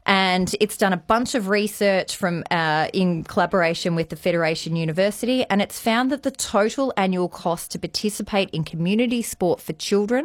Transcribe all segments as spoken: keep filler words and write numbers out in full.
And it's done a bunch of research from uh, in collaboration with the Federation University, and it's found that the total annual cost to participate in community sport for children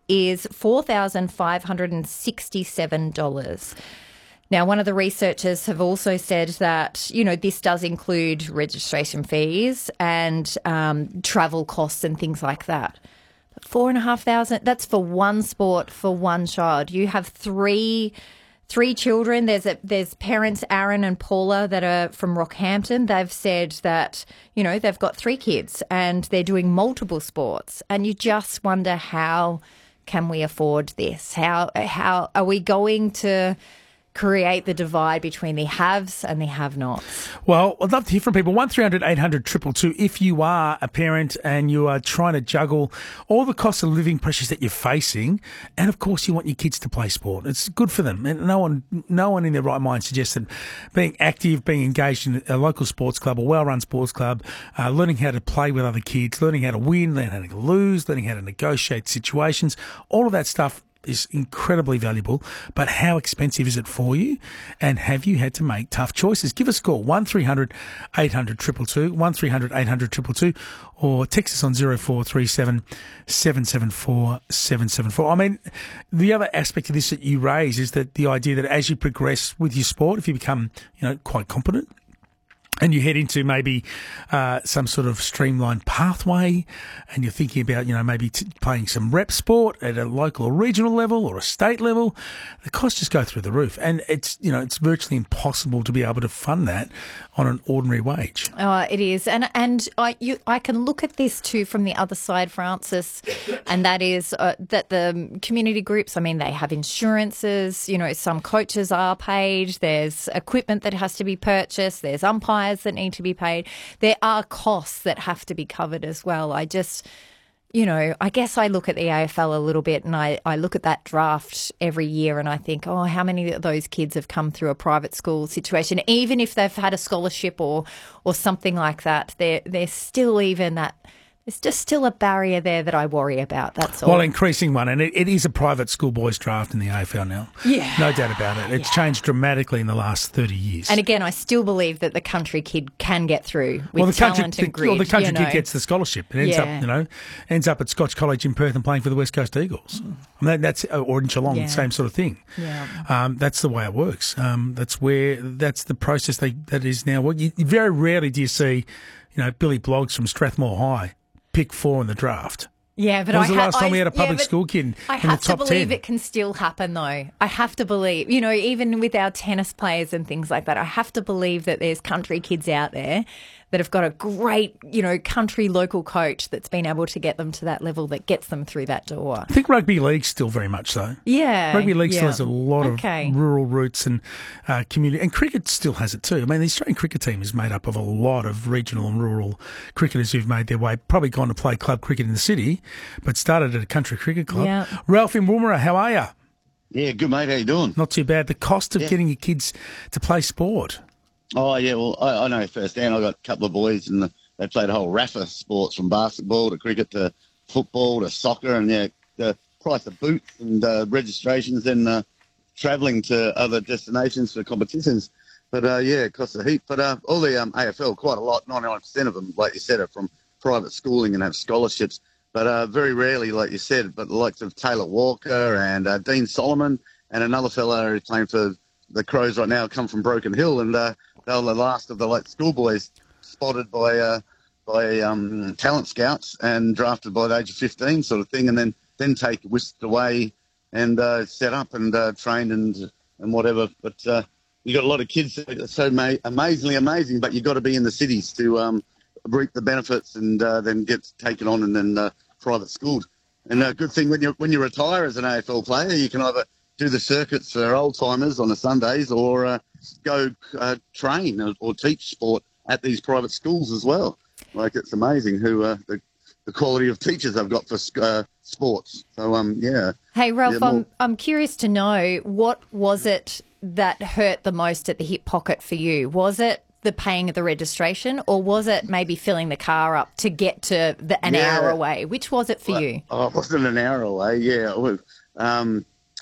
is four thousand five hundred sixty-seven dollars. Now, one of the researchers have also said that, you know, this does include registration fees and um, travel costs and things like that. But four and a half thousand, that's for one sport for one child. You have three three children. There's a, there's parents, Aaron and Paula, that are from Rockhampton. They've said that, you know, they've got three kids and they're doing multiple sports. And you just wonder, how can we afford this? How how are we going to create the divide between the haves and the have-nots? Well, I'd love to hear from people. one three hundred eight hundred two two two if you are a parent and you are trying to juggle all the cost of living pressures that you're facing, and of course you want your kids to play sport. It's good for them. And no one no one in their right mind suggests that being active, being engaged in a local sports club, a well-run sports club, uh, learning how to play with other kids, learning how to win, learning how to lose, learning how to negotiate situations, all of that stuff is incredibly valuable, but how expensive is it for you? And have you had to make tough choices? Give us a call, one three hundred eight hundred two two two, one three hundred eight hundred two two two, or text us on zero four three seven seven seven four seven seven four. I mean, the other aspect of this that you raise is that the idea that as you progress with your sport, if you become, you know, quite competent, and you head into maybe uh, some sort of streamlined pathway, and you're thinking about, you know, maybe t- playing some rep sport at a local or regional level or a state level, the costs just go through the roof. And it's, you know, it's virtually impossible to be able to fund that on an ordinary wage. Oh, it is. And and I you, I can look at this too from the other side, Francis, and that is uh, that the community groups, I mean, they have insurances, you know, some coaches are paid, there's equipment that has to be purchased, there's umpires that need to be paid. There are costs that have to be covered as well. I just, you know, I guess I look at the A F L a little bit, and I, I look at that draft every year and I think, oh, how many of those kids have come through a private school situation? Even if they've had a scholarship or or something like that, they're, they're still even that. It's just still a barrier there that I worry about, that's all. Well, increasing one, and it, it is a private schoolboys draft in the A F L now. Yeah. No doubt about it. It's yeah. changed dramatically in the last thirty years. And again, I still believe that the country kid can get through with well, the talent country, and grit. Well, the country you know. kid gets the scholarship. It ends yeah. up, you know, ends up at Scotch College in Perth and playing for the West Coast Eagles. Mm. I mean, that's, or in Geelong, yeah. same sort of thing. Yeah. Um, that's the way it works. Um, that's where, that's the process they, that is now. Well, you, very rarely do you see, you know, Billy Bloggs from Strathmore High pick four in the draft. Yeah, but when was I the ha- last time I, we had a public yeah, school kid in, I in the have top to believe ten? It can still happen, though. I have to believe, you know, even with our tennis players and things like that, I have to believe that there's country kids out there that have got a great, you know, country local coach that's been able to get them to that level that gets them through that door. I think rugby league still very much so. Yeah. Rugby league yeah. still has a lot okay. of rural roots and uh, community. And cricket still has it too. I mean, the Australian cricket team is made up of a lot of regional and rural cricketers who've made their way, probably gone to play club cricket in the city, but started at a country cricket club. Yeah. Ralph in Woomera, how are you? Yeah, good, mate. How you doing? Not too bad. The cost of yeah. getting your kids to play sport. Oh, yeah, well, I, I know firsthand. I've got a couple of boys, and they played a whole raft of sports, from basketball to cricket to football to soccer, and yeah, the price of boots and uh, registrations and uh, travelling to other destinations for competitions. But, uh, yeah, it costs a heap. But uh, all the um, A F L, quite a lot, ninety-nine percent of them, like you said, are from private schooling and have scholarships. But uh, very rarely, like you said, but the likes of Taylor Walker and uh, Dean Solomon and another fellow who's playing for the Crows right now come from Broken Hill, and uh, they were the last of the like schoolboys spotted by uh, by um, talent scouts and drafted by the age of fifteen, sort of thing, and then then take whisked away and uh, set up and uh, trained and and whatever. But uh, you got a lot of kids that are so ma- amazingly amazing, but you got to be in the cities to um, reap the benefits and uh, then get taken on and then uh, private schooled. And a good thing when you when you retire as an A F L player, you can either do the circuits for old timers on the Sundays, or uh, go uh, train or, or teach sport at these private schools as well. Like, it's amazing who uh, the the quality of teachers I've got for uh, sports. So um, yeah. Hey Ralph, yeah, I'm I'm curious to know, what was it that hurt the most at the hip pocket for you? Was it the paying of the registration, or was it maybe filling the car up to get to the, an yeah. hour away? Which was it for well, you? Oh, it wasn't an hour away. Yeah, it was, um.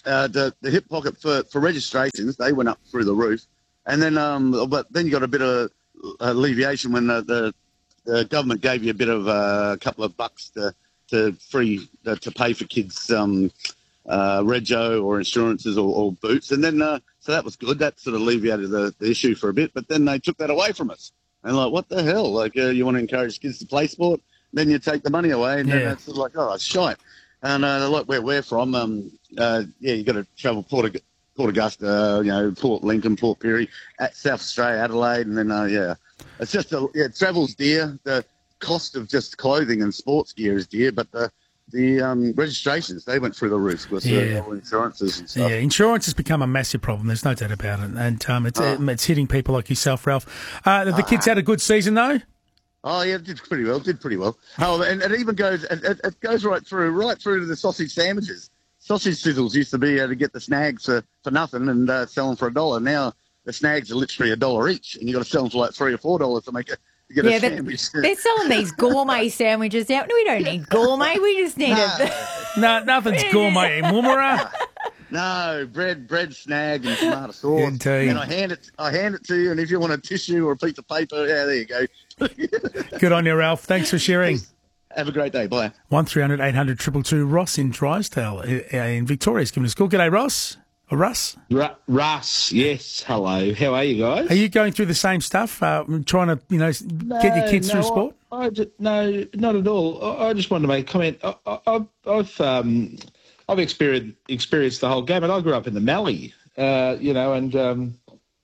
uh, the, the hip pocket for, for registrations, they went up through the roof. And then, um, but then you got a bit of alleviation when the, the, the government gave you a bit of uh, a couple of bucks to, to free uh, to pay for kids' um, uh, rego or insurances or, or boots. And then, uh, so that was good. That sort of alleviated the, the issue for a bit. But then they took that away from us. And like, what the hell? Like, uh, you want to encourage kids to play sport? Then you take the money away, and yeah. then it's sort of like, oh, it's shite. And uh, like where we're from, um, uh, yeah, you got to travel Port, Port Augusta, you know, Port Lincoln, Port Pirie, at South Australia, Adelaide, and then uh, yeah, it's just a yeah, travel's dear. The cost of just clothing and sports gear is dear, but the the um, registrations, they went through the roof with yeah. all insurances and stuff. Yeah, insurance has become a massive problem. There's no doubt about it, and um, it's oh. it's hitting people like yourself, Ralph. Uh, the oh. kids had a good season though. Oh yeah, it did pretty well. Did pretty well. Oh, and it even goes. It, it goes right through, right through to the sausage sandwiches. Sausage sizzles used to be able to get the snags for, for nothing and uh, sell them for a dollar. Now the snags are literally a dollar each, and you got to sell them for like three or four dollars to make it. To get yeah, a sandwich. They're selling these gourmet sandwiches out. We don't need gourmet. We just need no. a. No, nothing's gourmet in Woomera. No, bread, bread, snag, and tomato sauce. Indeed. And I hand it, I hand it to you, and if you want a tissue or a piece of paper, yeah, there you go. Good on you, Ralph. Thanks for sharing. Have a great day. Bye. One three hundred eight hundred two two two. Ross in Drysdale uh, in Victoria's giving us a call. G'day, Ross. Or Russ? Ru- Russ, yes. Hello. How are you guys? Are you going through the same stuff, uh, trying to, you know, no, get your kids no, through sport? I, I just, no, not at all. I, I just wanted to make a comment. I, I, I've um, I've experienced experienced the whole gamut. I grew up in the Mallee, uh, you know, and um,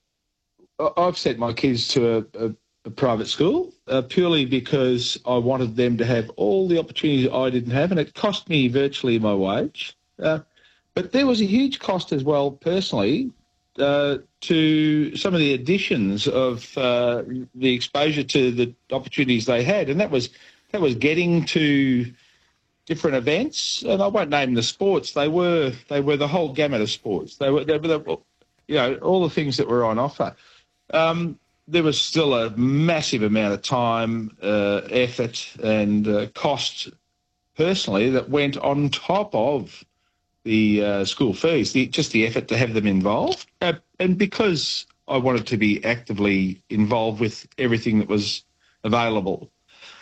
I've sent my kids to a, a, a private school uh, purely because I wanted them to have all the opportunities I didn't have, and it cost me virtually my wage. Uh, But there was a huge cost as well, personally, uh, to some of the additions of uh, the exposure to the opportunities they had, and that was that was getting to different events. And I won't name the sports; they were they were the whole gamut of sports. They were, they were, they were you know, all the things that were on offer. Um, there was still a massive amount of time, uh, effort, and uh, cost, personally, that went on top of the uh, school fees, the, just the effort to have them involved. Uh, and because I wanted to be actively involved with everything that was available,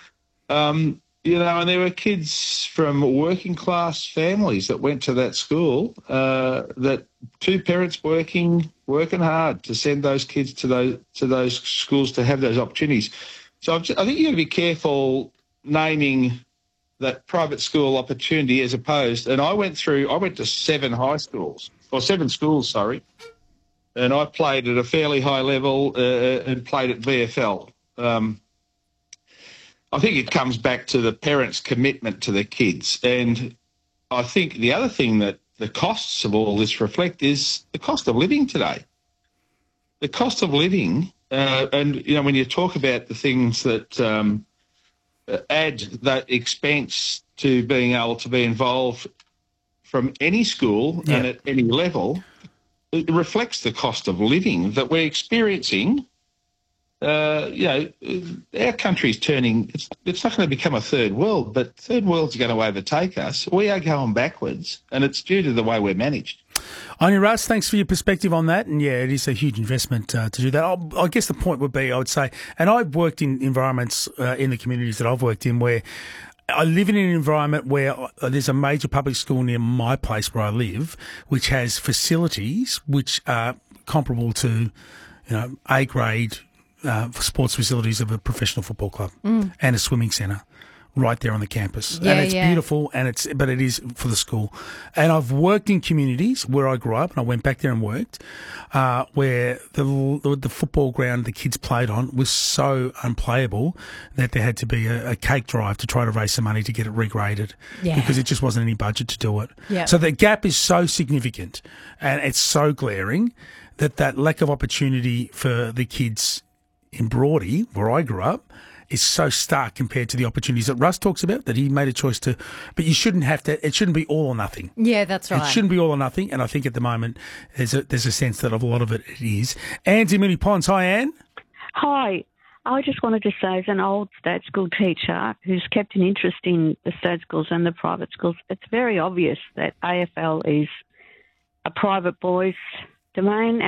um, you know, and there were kids from working class families that went to that school, uh, that two parents working, working hard to send those kids to those, to those schools to have those opportunities. So I'm just, I think you've got to be careful naming that private school opportunity as opposed, and I went through, I went to seven high schools, or seven schools, sorry, and I played at a fairly high level uh, and played at V F L. Um, I think it comes back to the parents' commitment to their kids, and I think the other thing that the costs of all this reflect is the cost of living today. The cost of living, uh, and, you know, when you talk about the things that um, add that expense to being able to be involved from any school yeah. and at any level, it reflects the cost of living that we're experiencing. Uh, you know, our country's turning, it's, it's not going to become a third world, but third world's going to overtake us. We are going backwards, and it's due to the way we're managed. Anya Russ, thanks for your perspective on that. And yeah, it is a huge investment uh, to do that. I'll, I guess the point would be, I would say, and I've worked in environments uh, in the communities that I've worked in where I live in an environment where there's a major public school near my place where I live, which has facilities which are comparable to, you know, A grade uh, sports facilities of a professional football club mm. and a swimming centre right there on the campus. Yeah, and it's yeah. beautiful, and it's but it is for the school. And I've worked in communities where I grew up, and I went back there and worked, uh, where the the football ground the kids played on was so unplayable that there had to be a, a cake drive to try to raise some money to get it regraded yeah. because it just wasn't any budget to do it. Yeah. So the gap is so significant, and it's so glaring that that lack of opportunity for the kids in Broadie, where I grew up, is so stark compared to the opportunities that Russ talks about, that he made a choice to, but you shouldn't have to, it shouldn't be all or nothing. Yeah, that's right. It shouldn't be all or nothing, and I think at the moment there's a, there's a sense that of a lot of it, it is. Anne's in Moonee Ponds. Hi, Anne. Hi. I just wanted to say, as an old state school teacher who's kept an interest in the state schools and the private schools, it's very obvious that A F L is a private boys domain.